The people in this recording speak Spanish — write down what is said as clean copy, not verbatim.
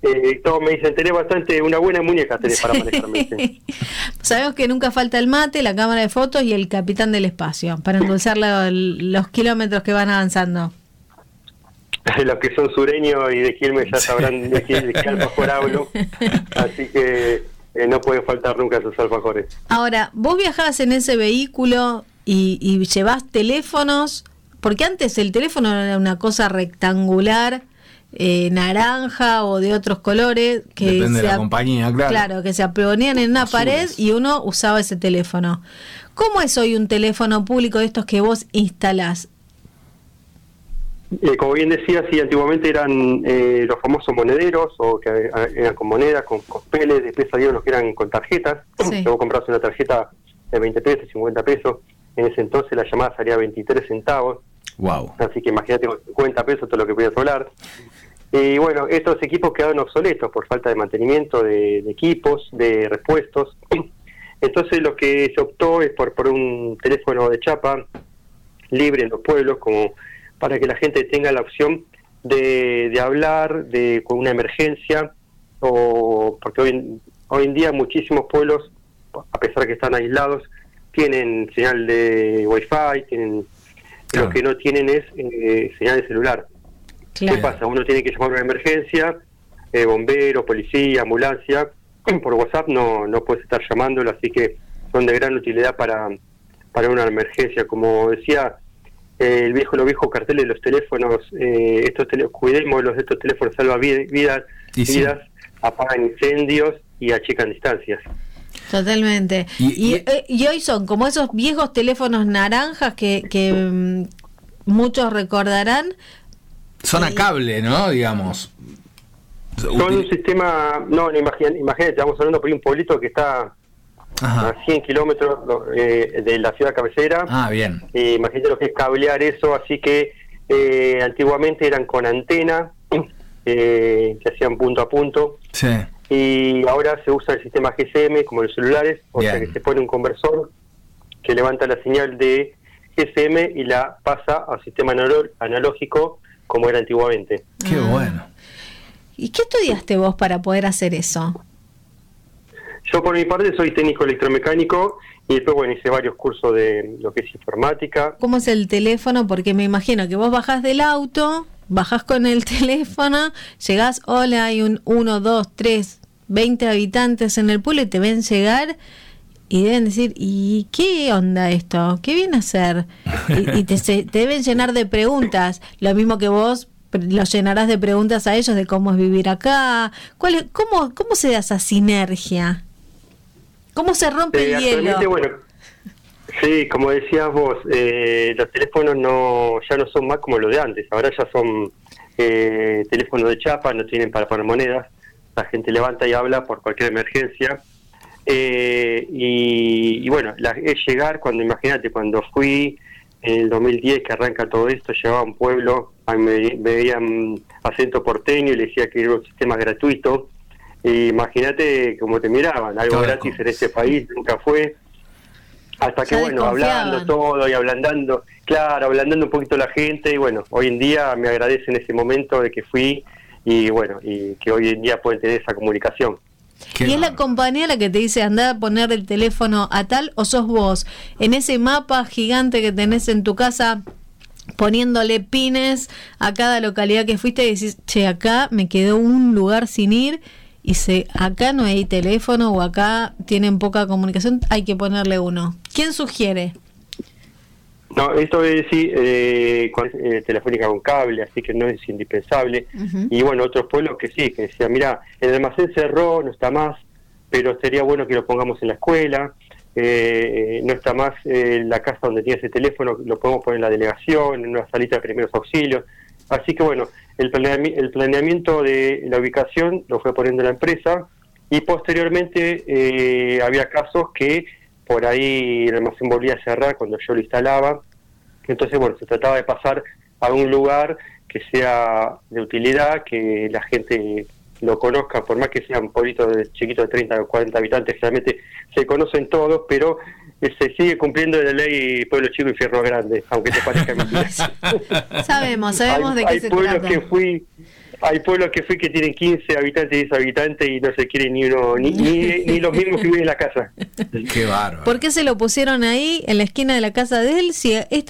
Todos me dicen, tenés una buena muñeca tenés para manejarme. Sí. Sabemos que nunca falta el mate, la cámara de fotos y el capitán del espacio, para endulzar los kilómetros que van avanzando. Los que son sureños y de Quilmes ya sabrán de qué alfajor hablo, así que no pueden faltar nunca esos alfajores. Ahora, vos viajás en ese vehículo y llevás teléfonos, porque antes el teléfono era una cosa rectangular, naranja o de otros colores, que depende de la compañía, claro. Claro, que se ponían en una pared y uno usaba ese teléfono. ¿Cómo es hoy un teléfono público de estos que vos instalás? Como bien decía, sí, antiguamente eran los famosos monederos, o que eran con monedas, con peles, después salieron los que eran con tarjetas. Sí. Si vos comprás una tarjeta de 20 pesos, 50 pesos, en ese entonces la llamada salía 23 centavos. Wow. Así que imagínate con 50 pesos todo lo que podías hablar. Y bueno, estos equipos quedaron obsoletos por falta de mantenimiento de equipos, de repuestos. Entonces lo que se optó es por un teléfono de chapa libre en los pueblos, como para que la gente tenga la opción de hablar con una emergencia, o porque hoy en día muchísimos pueblos, a pesar de que están aislados, tienen señal de Wi-Fi, tienen, claro. Lo que no tienen es señal de celular. Claro. ¿Qué pasa? Uno tiene que llamar a una emergencia, bombero, policía, ambulancia, por WhatsApp no puedes estar llamándolo, así que son de gran utilidad para una emergencia. Como decía los viejos carteles de los teléfonos, cuidemos de estos teléfonos, salva vidas, apagan incendios y achican distancias. Totalmente. Y hoy son como esos viejos teléfonos naranjas que muchos recordarán. Son a cable, ¿no? Digamos. Son un sistema, imagínate, estamos hablando por un pueblito que está a 100 kilómetros de la ciudad cabecera. Ah, bien. Imagínate lo que es cablear eso, así que antiguamente eran con antena, que hacían punto a punto. Sí. Y ahora se usa el sistema GSM como en los celulares, o sea que se pone un conversor que levanta la señal de GSM y la pasa al sistema analógico como era antiguamente. Qué bueno. ¿Y qué estudiaste vos para poder hacer eso? Yo por mi parte soy técnico electromecánico y después hice varios cursos de lo que es informática. ¿Cómo es el teléfono? Porque me imagino que vos bajás del auto, bajás con el teléfono, llegás, hola, hay un 1, 2, 3, 20 habitantes en el pueblo y te ven llegar y deben decir, ¿y qué onda esto? ¿Qué viene a hacer? Y te deben llenar de preguntas, lo mismo que vos los llenarás de preguntas a ellos de cómo es vivir acá, cómo se da esa sinergia, cómo se rompe el hielo. Bueno, sí, como decías vos, los teléfonos ya no son más como los de antes, ahora ya son teléfonos de chapa, no tienen para poner monedas, la gente levanta y habla por cualquier emergencia. Y bueno, es llegar imagínate, cuando fui en el 2010 que arranca todo esto, llegaba a un pueblo, me veían acento porteño y le decía que era un sistema gratuito, y imagínate cómo te miraban, algo gratis en este país, nunca fue, hasta que hablando todo y ablandando un poquito la gente, y bueno, hoy en día me agradecen ese momento de que fui, y bueno, y que hoy en día pueden tener esa comunicación. ¿Y es la compañía la que te dice andá a poner el teléfono a tal, o sos vos en ese mapa gigante que tenés en tu casa poniéndole pines a cada localidad que fuiste y decís, che, acá me quedó un lugar sin ir y acá no hay teléfono o acá tienen poca comunicación, hay que ponerle uno? ¿Quién sugiere? No, esto es decir, telefónica con cable, así que no es indispensable. Uh-huh. Y bueno, otros pueblos que sí, que decían, mira, el almacén cerró, no está más, pero sería bueno que lo pongamos en la escuela, no está más la casa donde tiene ese teléfono, lo podemos poner en la delegación, en una salita de primeros auxilios. Así que bueno, el planeamiento de la ubicación lo fue poniendo la empresa, y posteriormente había casos que por ahí el almacén volvía a cerrar cuando yo lo instalaba. Entonces, bueno, se trataba de pasar a un lugar que sea de utilidad, que la gente lo conozca, por más que sea un pueblito chiquito de 30 o 40 habitantes, realmente se conocen todos, pero se sigue cumpliendo la ley pueblo chico, infierno grande, aunque te parezca mentira. Sabemos de qué se trata. Hay pueblos que fui que tienen 15 habitantes, 10 habitantes y no se quiere ni uno, ni los mismos que viven en la casa. Qué bárbaro. ¿Por qué se lo pusieron ahí en la esquina de la casa de él si esta